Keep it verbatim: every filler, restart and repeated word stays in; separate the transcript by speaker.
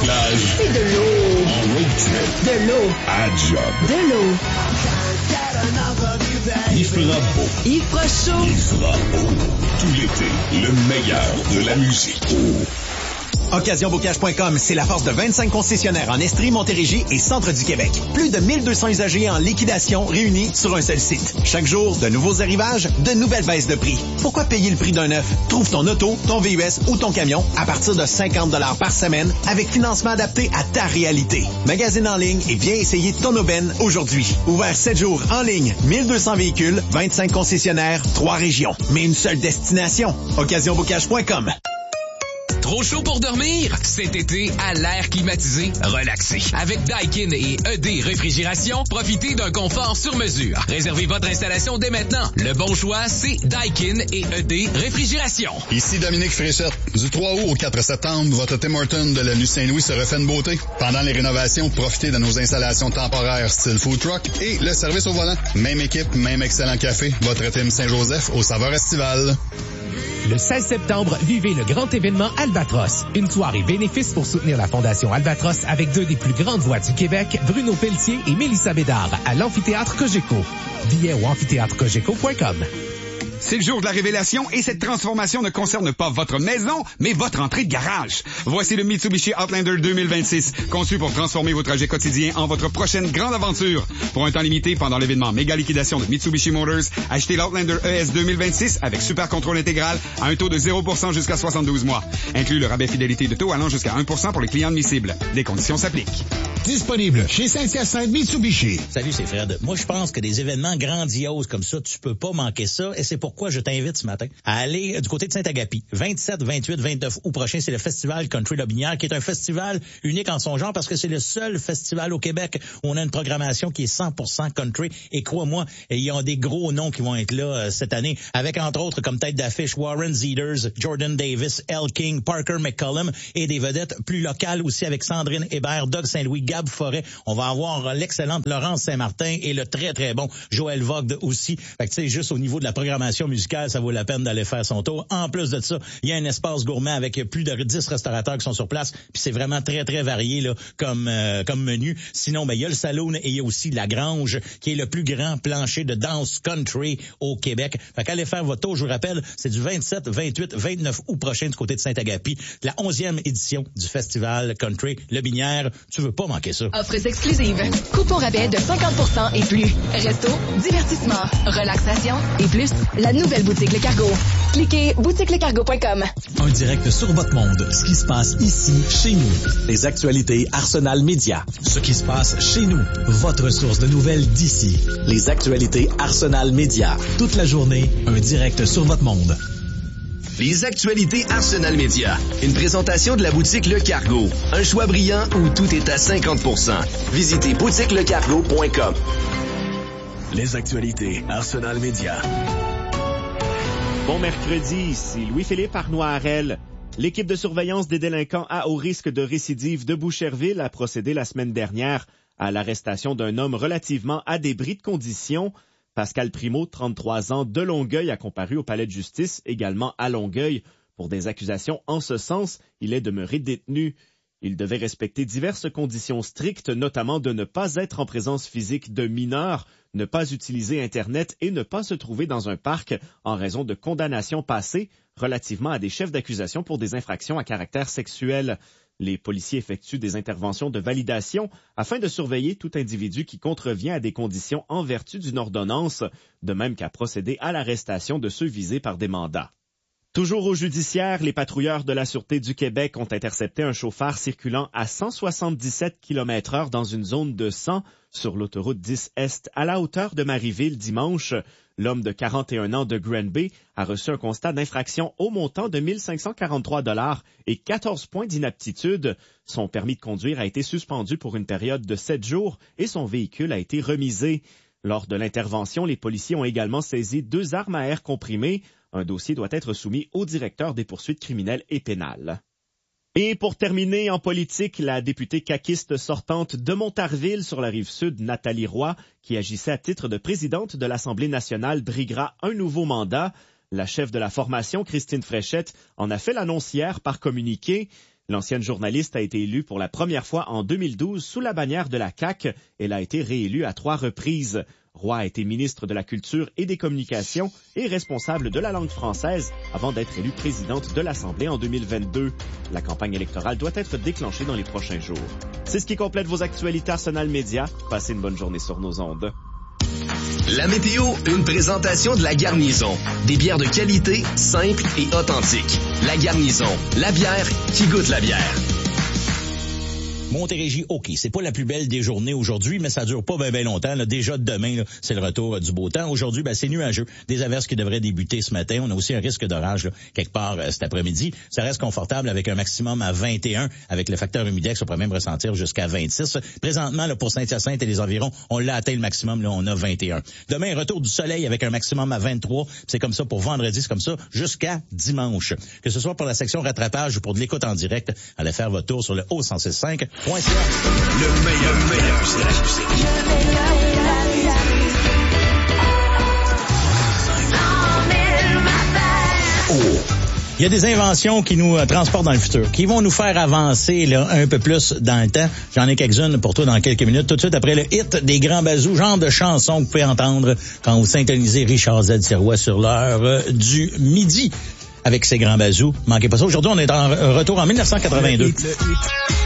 Speaker 1: plage.
Speaker 2: C'est de l'eau.
Speaker 1: En road trip.
Speaker 2: De l'eau.
Speaker 1: À job.
Speaker 2: De l'eau.
Speaker 1: Il fera beau.
Speaker 2: Il fera chaud.
Speaker 1: Il fera beau. Tout l'été, le meilleur de la musique.
Speaker 3: occasion bocage point com, c'est la force de vingt-cinq concessionnaires en Estrie, Montérégie et centre du Québec. Plus de mille deux cents usagers en liquidation réunis sur un seul site. Chaque jour, de nouveaux arrivages, de nouvelles baisses de prix. Pourquoi payer le prix d'un neuf? Trouve ton auto, ton V U S ou ton camion à partir de cinquante dollars par semaine avec financement adapté à ta réalité. Magasine en ligne et viens essayer ton aubaine aujourd'hui. Ouvert sept jours en ligne, mille deux cents véhicules, vingt-cinq concessionnaires, trois régions. Mais une seule destination. occasion bocage point com.
Speaker 4: Trop chaud pour dormir? Cet été, à l'air climatisé, relaxez. Avec Daikin et E D Réfrigération, profitez d'un confort sur mesure. Réservez votre installation dès maintenant. Le bon choix, c'est Daikin et E D Réfrigération.
Speaker 5: Ici Dominique Fréchette. Du trois août au quatre septembre, votre Tim Hortons de l'avenue Saint-Louis se refait une beauté. Pendant les rénovations, profitez de nos installations temporaires style food truck et le service au volant. Même équipe, même excellent café. Votre Tim Saint-Joseph aux saveurs estivales.
Speaker 6: Le seize septembre, vivez le grand événement Albatros. Une soirée bénéfice pour soutenir la Fondation Albatros avec deux des plus grandes voix du Québec, Bruno Pelletier et Mélissa Bédard, à l'amphithéâtre Cogeco. Billets au amphithéâtre cogeco point com.
Speaker 7: C'est le jour de la révélation et cette transformation ne concerne pas votre maison, mais votre entrée de garage. Voici le Mitsubishi Outlander deux mille vingt-six, conçu pour transformer vos trajets quotidiens en votre prochaine grande aventure. Pour un temps limité, pendant l'événement méga liquidation de Mitsubishi Motors, achetez l'Outlander E S deux mille vingt-six avec super contrôle intégral à un taux de zéro pour cent jusqu'à soixante-douze mois. Inclut le rabais fidélité de taux allant jusqu'à un pour cent pour les clients admissibles. Des conditions s'appliquent.
Speaker 8: Disponible chez Saint-Hyacinthe Mitsubishi.
Speaker 9: Salut, c'est Fred. Moi, je pense que des événements grandioses comme ça, tu peux pas manquer ça. Et c'est pourquoi je t'invite ce matin à aller du côté de Saint-Agapi. vingt-sept, vingt-huit, vingt-neuf août prochain, c'est le Festival Country Lobinière, qui est un festival unique en son genre parce que c'est le seul festival au Québec où on a une programmation qui est cent pour cent country. Et crois-moi, il y a des gros noms qui vont être là euh, cette année, avec entre autres comme tête d'affiche Warren Zeders, Jordan Davis, Elle King, Parker McCollum et des vedettes plus locales aussi avec Sandrine Hébert, Doug Saint-Louis, Gab Forêt. On va avoir l'excellente Laurence Saint-Martin et le très très bon Joël Vogt aussi. Fait que tu sais, juste au niveau de la programmation musicale, ça vaut la peine d'aller faire son tour. En plus de ça, il y a un espace gourmet avec plus de dix restaurateurs qui sont sur place. Puis c'est vraiment très très varié là comme euh, comme menu. Sinon, ben il y a le saloon et il y a aussi la Grange qui est le plus grand plancher de danse country au Québec. Fait qu'allez faire votre tour. Je vous rappelle, c'est du vingt-sept, vingt-huit, vingt-neuf août prochain du côté de Saint-Agapi, la onzième édition du Festival Country Lobinière. Tu veux pas manquer ça.
Speaker 10: Offres exclusives. Coupon rabais de cinquante pour cent et plus. Resto, divertissement, relaxation et plus. La nouvelle boutique Le Cargo. Cliquez boutique le cargo point com.
Speaker 11: Un direct sur votre monde. Ce qui se passe ici, chez nous. Les actualités Arsenal Média. Ce qui se passe chez nous. Votre source de nouvelles d'ici. Les actualités Arsenal Média. Toute la journée, un direct sur votre monde.
Speaker 12: Les actualités Arsenal Média. Une présentation de la boutique Le Cargo. Un choix brillant où tout est à cinquante pour cent. Visitez boutique le cargo point com.
Speaker 13: Les actualités Arsenal Média.
Speaker 14: Bon mercredi, ici Louis-Philippe Arnoirel. L'équipe de surveillance des délinquants à haut risque de récidive de Boucherville a procédé la semaine dernière à l'arrestation d'un homme relativement à débris de condition. Pascal Primo, trente-trois ans, de Longueuil, a comparu au palais de justice, également à Longueuil. Pour des accusations en ce sens, il est demeuré détenu. Il devait respecter diverses conditions strictes, notamment de ne pas être en présence physique de mineurs, ne pas utiliser Internet et ne pas se trouver dans un parc en raison de condamnations passées relativement à des chefs d'accusation pour des infractions à caractère sexuel. Les policiers effectuent des interventions de validation afin de surveiller tout individu qui contrevient à des conditions en vertu d'une ordonnance, de même qu'à procéder à l'arrestation de ceux visés par des mandats. Toujours au judiciaire, les patrouilleurs de la Sûreté du Québec ont intercepté un chauffard circulant à cent soixante-dix-sept kilomètres heure dans une zone de cent sur l'autoroute dix Est à la hauteur de Marieville dimanche. L'homme de quarante et un ans de Granby a reçu un constat d'infraction au montant de mille cinq cent quarante-trois dollars et quatorze points d'inaptitude. Son permis de conduire a été suspendu pour une période de sept jours et son véhicule a été remisé. Lors de l'intervention, les policiers ont également saisi deux armes à air comprimées. Un dossier doit être soumis au directeur des poursuites criminelles et pénales. Et pour terminer, en politique, la députée caquiste sortante de Montarville sur la rive sud, Nathalie Roy, qui agissait à titre de présidente de l'Assemblée nationale, briguera un nouveau mandat. La chef de la formation, Christine Fréchette, en a fait l'annonce hier par communiqué. L'ancienne journaliste a été élue pour la première fois en deux mille douze sous la bannière de la C A Q. Elle a été réélue à trois reprises. Roy a été ministre de la Culture et des Communications et responsable de la langue française avant d'être élue présidente de l'Assemblée en deux mille vingt-deux. La campagne électorale doit être déclenchée dans les prochains jours. C'est ce qui complète vos actualités Arsenal Média. Passez une bonne journée sur nos ondes.
Speaker 12: La météo, une présentation de La Garnison. Des bières de qualité, simples et authentiques. La Garnison, la bière qui goûte la bière.
Speaker 9: Montérégie, OK, c'est pas la plus belle des journées aujourd'hui, mais ça dure pas bien ben longtemps. Là. Déjà demain, là, c'est le retour euh, du beau temps. Aujourd'hui, ben, c'est nuageux. Des averses qui devraient débuter ce matin. On a aussi un risque d'orage là, quelque part euh, cet après-midi. Ça reste confortable avec un maximum à vingt et un. Avec le facteur humidex, on pourrait même ressentir jusqu'à vingt-six. Présentement, là, pour Saint-Hyacinthe et les environs, on l'a atteint le maximum. Là, on a vingt et un. Demain, retour du soleil avec un maximum à vingt-trois. C'est comme ça pour vendredi, c'est comme ça jusqu'à dimanche. Que ce soit pour la section rattrapage ou pour de l'écoute en direct, allez faire votre tour sur le O cent six cinq.
Speaker 1: Le meilleur, le meilleur, c'est la musique.
Speaker 9: Oh. Il y a des inventions qui nous euh, transportent dans le futur, qui vont nous faire avancer là, un peu plus dans le temps. J'en ai quelques-unes pour toi dans quelques minutes. Tout de suite après le hit des Grands Bazous, genre de chanson que vous pouvez entendre quand vous syntonisez Richard Z. Sirois sur l'heure euh, du midi avec ses Grands Bazous. Manquez pas ça. Aujourd'hui, on est en retour en mille neuf cent quatre-vingt-deux. Le hit, le hit.